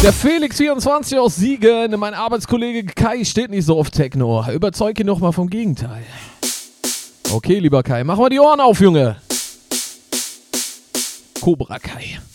Der Felix24 aus Siegen, mein Arbeitskollege Kai steht nicht so auf Techno. Überzeug ihn doch mal vom Gegenteil. Okay, lieber Kai, mach mal die Ohren auf, Junge. Cobra Kai.